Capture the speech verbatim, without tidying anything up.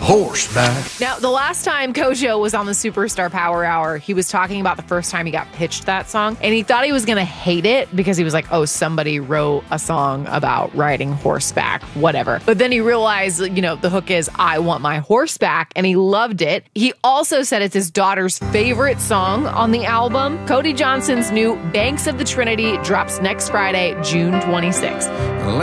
horseback. Now, the last time Kojo was on the Superstar Power Hour, he was talking about the first time he got pitched that song, and he thought he was going to hate it because he was like, oh, somebody wrote a song about riding horseback, whatever. But then he realized, you know, the hook is, I want my horse back, and he loved it. He also said it's his daughter's favorite song on the album. Cody Johnson's new Banks of the Trinity drops next Friday, June twenty-sixth.